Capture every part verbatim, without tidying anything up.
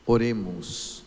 Oremos.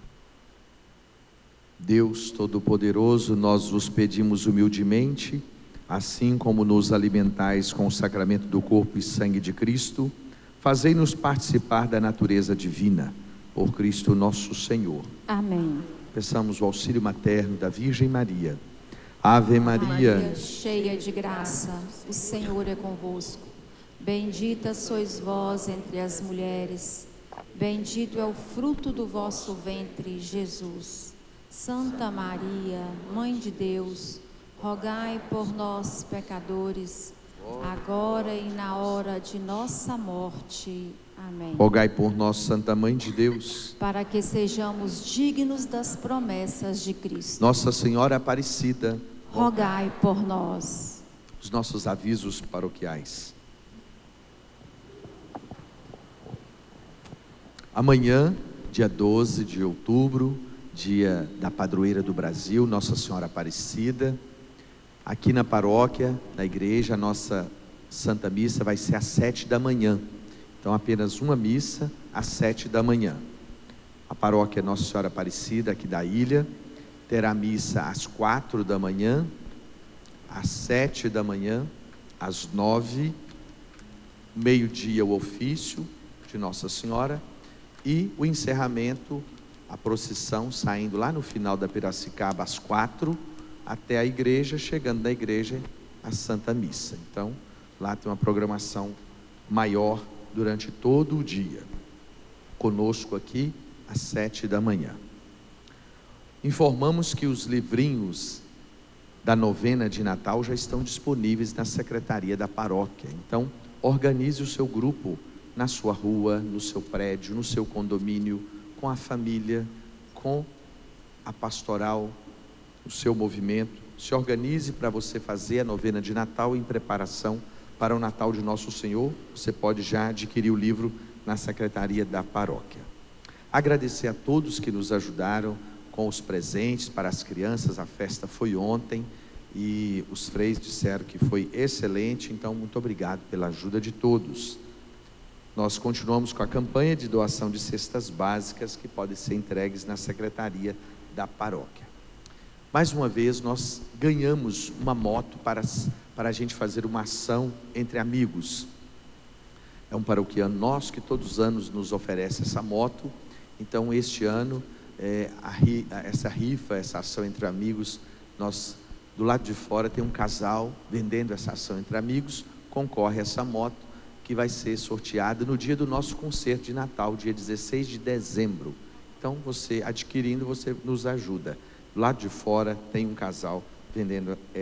Deus Todo-Poderoso, nós vos pedimos humildemente, assim como nos alimentais com o sacramento do corpo e sangue de Cristo, fazei-nos participar da natureza divina, por Cristo nosso Senhor. Amém. Peçamos o auxílio materno da Virgem Maria. Ave Maria, Maria, cheia de graça, o Senhor é convosco. Bendita sois vós entre as mulheres, bendito é o fruto do vosso ventre, Jesus. Santa Maria, Mãe de Deus, rogai por nós, pecadores, agora e na hora de nossa morte. Amém. rogai por nós, Santa Mãe de Deus, Para que sejamos dignos das promessas de Cristo. Nossa Senhora Aparecida, Rogai por nós. os nossos avisos paroquiais. Amanhã, dia doze de outubro, dia da padroeira do Brasil, Nossa Senhora Aparecida, aqui na paróquia, na igreja, a nossa Santa Missa vai ser às sete da manhã. Então, apenas uma missa às sete da manhã. A paróquia Nossa Senhora Aparecida, aqui da ilha, terá missa às quatro da manhã, às sete da manhã, às nove, meio-dia o ofício de Nossa Senhora e o encerramento, a procissão saindo lá no final da Piracicaba às quatro, até a igreja, chegando na igreja a Santa Missa. Então, lá tem uma programação maior durante todo o dia. Conosco aqui às sete da manhã. Informamos que os livrinhos da novena de Natal já estão disponíveis na secretaria da paróquia. Então, organize o seu grupo na sua rua, no seu prédio, no seu condomínio, com a família, com a pastoral, o seu movimento. Se organize para você fazer a novena de Natal em preparação para o Natal de Nosso Senhor. Você pode já adquirir o livro na secretaria da paróquia. Agradecer a todos que nos ajudaram com os presentes para as crianças. A festa foi ontem e os freis disseram que foi excelente, então muito obrigado pela ajuda de todos. Nós continuamos com a campanha de doação de cestas básicas que podem ser entregues na secretaria da paróquia. Mais uma vez nós ganhamos uma moto para, para a gente fazer uma ação entre amigos. É um paroquiano nosso que todos os anos nos oferece essa moto. Então este ano, é, a, essa rifa, essa ação entre amigos, nós do lado de fora tem um casal vendendo essa ação entre amigos, concorre a essa moto que vai ser sorteada no dia do nosso concerto de Natal, dia dezesseis de dezembro. Então você adquirindo, você nos ajuda. Do lado de fora tem um casal vendendo